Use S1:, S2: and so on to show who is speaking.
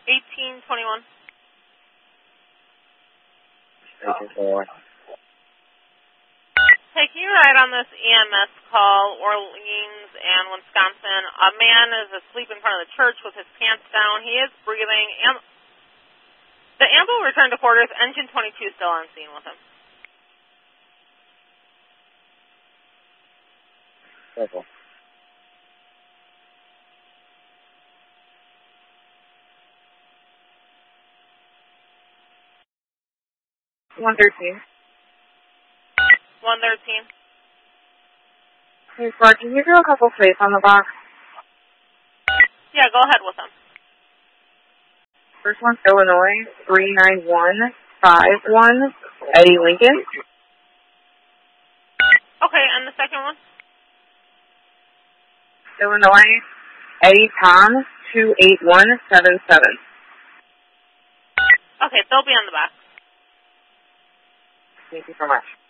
S1: 1821.
S2: 1821.
S1: Hey, can you ride on this EMS call, Orleans and Wisconsin? A man is asleep in front of the church with his pants down. He is breathing. The ambulance returned to quarters. Engine 22 still on scene with him.
S2: Careful.
S3: One 13.
S1: 113.
S3: Hey, Clark, can you do a couple plates on the box?
S1: Yeah, go ahead with them.
S3: First one's Illinois 39151, Eddie Lincoln.
S1: Okay, and the second one?
S3: Illinois Eddie Tom 28177.
S1: Okay, they'll be on the box.
S3: Thank you so much.